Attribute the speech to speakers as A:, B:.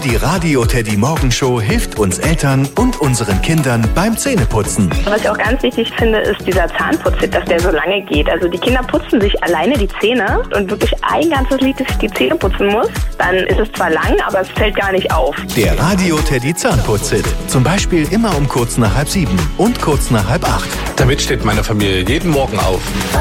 A: die Radio Teddy Morgenshow hilft uns Eltern und unseren Kindern beim Zähneputzen.
B: Was ich auch ganz wichtig finde, ist dieser Zahnputzhit, dass der so lange geht. Also die Kinder putzen sich alleine die Zähne und wirklich ein ganzes Lied, dass ich die Zähne putzen muss. Dann ist es zwar lang, aber es fällt gar nicht auf.
A: Der Radio Teddy Zahnputzhit. Zum Beispiel immer um kurz nach 6:30 und kurz nach 6:30.
C: Damit steht meine Familie jeden Morgen auf.